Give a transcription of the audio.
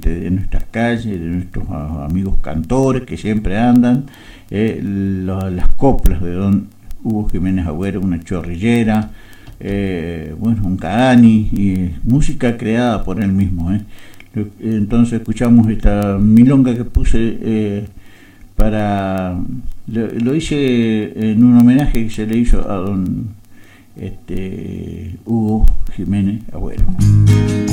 de nuestras calles, de nuestros amigos cantores que siempre andan, las coplas de don Hugo Jiménez Agüero, una chorrillera, un Cagani, y música creada por él mismo. Entonces escuchamos esta milonga que puse lo hice en un homenaje que se le hizo a don Hugo Jiménez Agüero.